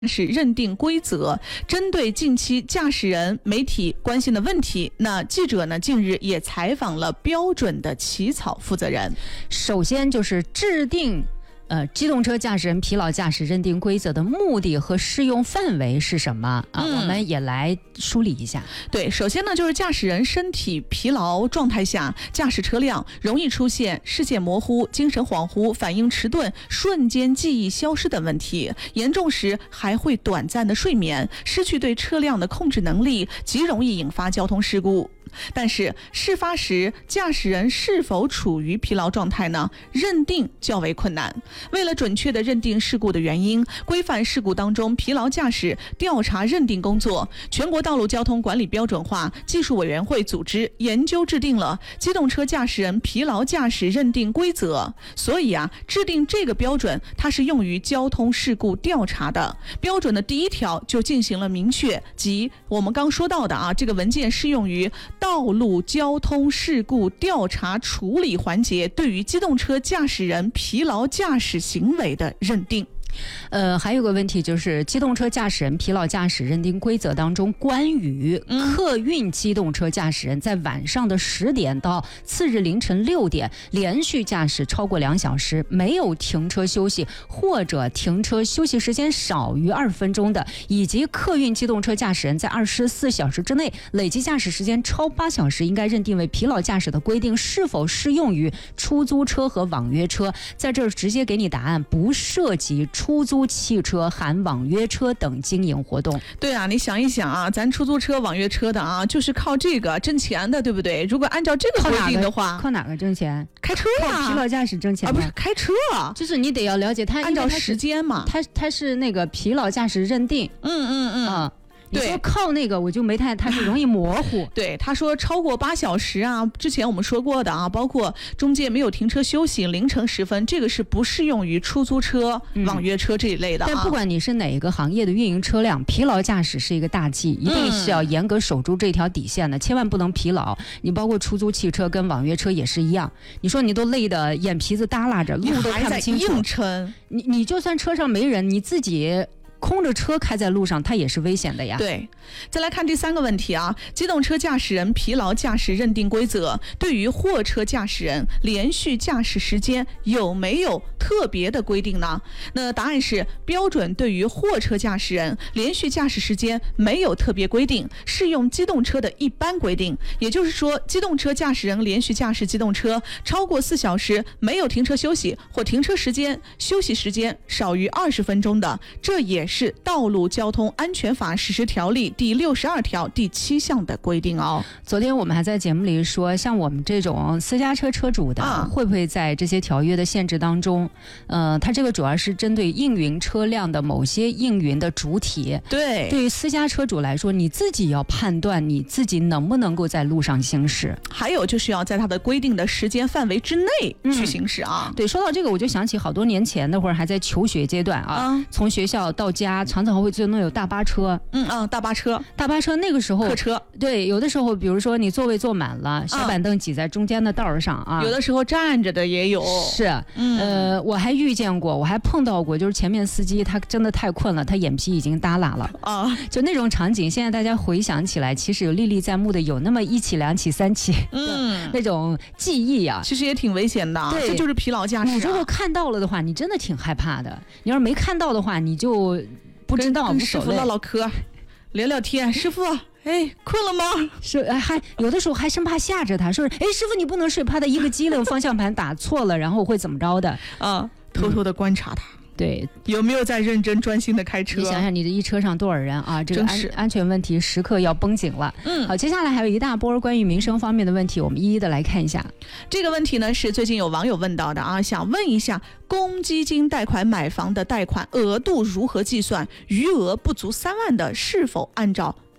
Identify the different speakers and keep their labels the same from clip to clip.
Speaker 1: 是认定规则。针对近期驾驶人媒体关心的问题，那记者呢近日也采访了标准的起草负责人。
Speaker 2: 首先就是制定机动车驾驶人疲劳驾驶认定规则的目的和适用范围是什么啊？我们也来梳理一下。
Speaker 1: 对，首先呢就是驾驶人身体疲劳状态下驾驶车辆容易出现视线模糊、精神恍惚、反应迟钝、瞬间记忆消失等问题，严重时还会短暂的睡眠，失去对车辆的控制能力，极容易引发交通事故。但是事发时驾驶人是否处于疲劳状态呢？认定较为困难。为了准确地认定事故的原因，规范事故当中疲劳驾驶调查认定工作，全国道路交通管理标准化技术委员会组织研究制定了机动车驾驶人疲劳驾驶认定规则。所以制定这个标准它是用于交通事故调查的。标准的第一条就进行了明确，即我们刚说到的这个文件适用于道路交通事故调查处理环节对于机动车驾驶人疲劳驾驶行为的认定。
Speaker 2: 还有个问题就是机动车驾驶人疲劳驾驶认定规则当中关于客运机动车驾驶人在晚上的10点到次日凌晨6点连续驾驶超过2小时，没有停车休息或者停车休息时间少于20分钟的，以及客运机动车驾驶人在24小时之内累计驾驶时间超8小时，应该认定为疲劳驾驶的规定是否适用于出租车和网约车？在这儿直接给你答案，不涉及出租汽车含网约车等经营活动。
Speaker 1: 对你想一想咱出租车网约车的就是靠这个挣钱的，对不对？如果按照这个规定的话，
Speaker 2: 靠哪个挣钱？
Speaker 1: 开车
Speaker 2: 靠疲劳驾驶挣钱
Speaker 1: 不是开车
Speaker 2: 就是你得要了解它，
Speaker 1: 按照时间嘛，
Speaker 2: 它是那个疲劳驾驶认定。你说靠那个我就没它是容易模糊。
Speaker 1: 对，他说超过8小时之前我们说过的包括中间没有停车休息，凌晨时分，这个是不适用于出租车、网约车这一类的。
Speaker 2: 但不管你是哪一个行业的运营车辆，疲劳驾驶是一个大忌，一定是要严格守住这条底线的，千万不能疲劳。你包括出租汽车跟网约车也是一样，你说你都累得眼皮子耷拉着，路都看不清楚，
Speaker 1: 硬撑。
Speaker 2: 你就算车上没人，你自己空着车开在路上，它也是危险的呀。
Speaker 1: 对，再来看第3个问题机动车驾驶人疲劳驾驶认定规则对于货车驾驶人连续驾驶时间有没有特别的规定呢？那答案是标准对于货车驾驶人连续驾驶时间没有特别规定，适用机动车的一般规定。也就是说，机动车驾驶人连续驾驶机动车超过4小时，没有停车休息或停车时间、休息时间少于20分钟的，这也是《道路交通安全法实施条例》第62条第7项的规定
Speaker 2: 昨天我们还在节目里说，像我们这种私家车车主的，会不会在这些条约的限制当中？它这个主要是针对应云车辆的某些应云的主体。
Speaker 1: 对，
Speaker 2: 对于私家车主来说，你自己要判断你自己能不能够在路上行驶，
Speaker 1: 还有就是要在它的规定的时间范围之内去行驶
Speaker 2: 对，说到这个，我就想起好多年前那会儿还在求学阶段从学校到家常常会坐那有大巴车。
Speaker 1: 大巴车
Speaker 2: 那个时候
Speaker 1: 客车。
Speaker 2: 对，有的时候比如说你座位坐满了，小板凳挤在中间的道上
Speaker 1: 有的时候站着的也有。
Speaker 2: 是我还遇见过，我还碰到过，就是前面司机他真的太困了，他眼皮已经耷拉了就那种场景，现在大家回想起来其实有历历在目的，有那么1起2起3起那种记忆
Speaker 1: 其实也挺危险的。
Speaker 2: 对，
Speaker 1: 这就是疲劳驾驶。
Speaker 2: 你如果看到了的话，你真的挺害怕的，你要是没看到的话，你就不知道。
Speaker 1: 跟师傅唠唠嗑，聊聊天。师傅困了吗？
Speaker 2: 还有的时候还生怕吓着他，说师傅你不能睡，怕他一个机灵方向盘打错了，然后会怎么着的
Speaker 1: 偷偷的观察他。
Speaker 2: 对，
Speaker 1: 有没有在认真专心的开车？
Speaker 2: 你想想你这一车上多少人这个安全问题时刻要绷紧了。好，接下来还有一大波关于民生方面的问题，我们一一的来看一下。
Speaker 1: 这个问题呢是最近有网友问到的想问一下，公积金贷款买房的贷款额度如何计算？余额不足3万的是否按照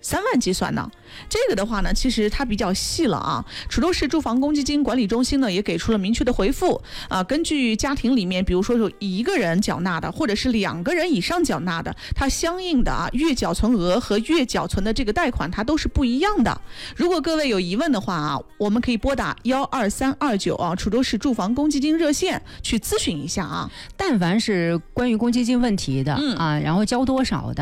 Speaker 1: 3万计算呢？这个的话呢，其实它比较细了啊。滁州市住房公积金管理中心呢也给出了明确的回复啊，根据家庭里面，比如说有1个人缴纳的，或者是2个人以上缴纳的，它相应的月缴存额和月缴存的这个贷款它都是不一样的。如果各位有疑问的话啊，我们可以拨打12329啊，滁州市住房公积金热线去咨询一下啊。
Speaker 2: 但凡是关于公积金问题的然后交多少的。